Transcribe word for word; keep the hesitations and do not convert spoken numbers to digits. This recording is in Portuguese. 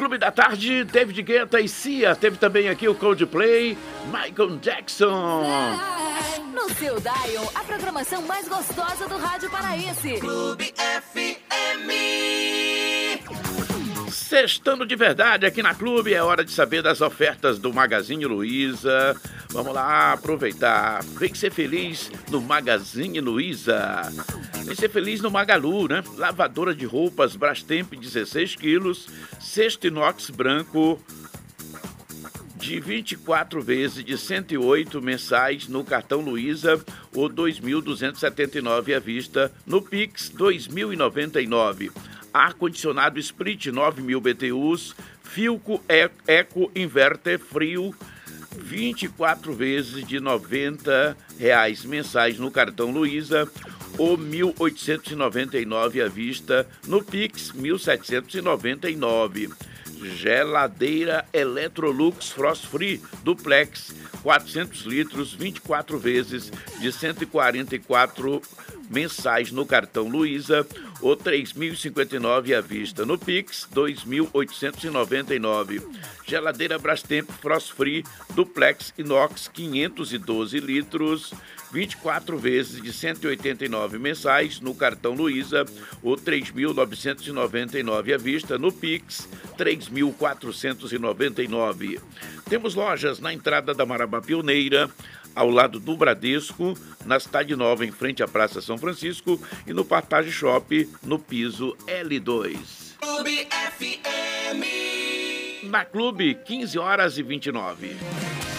Clube da Tarde, David Guetta e Cia. Teve também aqui o Coldplay, Michael Jackson. No seu dial, a programação mais gostosa do rádio paraense. Clube F M. Sextando de verdade aqui na Clube, é hora de saber das ofertas do Magazine Luiza. Vamos lá aproveitar. Vem ser feliz no Magazine Luiza. Vem ser feliz no Magalu, né? Lavadora de roupas Brastemp dezesseis quilos, cesto inox branco de vinte e quatro vezes de cento e oito mensais no cartão Luiza ou dois mil duzentos e setenta e nove à vista no Pix dois mil e noventa e nove. Ar-condicionado Split nove mil B T Us, Filco Eco Inverter Frio, vinte e quatro vezes de noventa reais mensais no cartão Luiza ou mil oitocentos e noventa e nove à vista no Pix mil setecentos e noventa e nove. Geladeira Electrolux Frost Free Duplex quatrocentos litros, vinte e quatro vezes de cento e quarenta e quatro mensais no cartão Luiza ou três mil e cinquenta e nove à vista no Pix dois mil oitocentos e noventa e nove. Geladeira Brastemp Frost Free Duplex Inox quinhentos e doze litros, vinte e quatro vezes de cento e oitenta e nove mensais no cartão Luiza ou três mil novecentos e noventa e nove à vista no Pix três mil quatrocentos e noventa e nove. Temos lojas na entrada da Marabá Pioneira, ao lado do Bradesco, na Cidade Nova, em frente à Praça São Francisco, e no Partage Shop, no piso L dois. Clube F M. Na Clube, quinze horas e vinte e nove.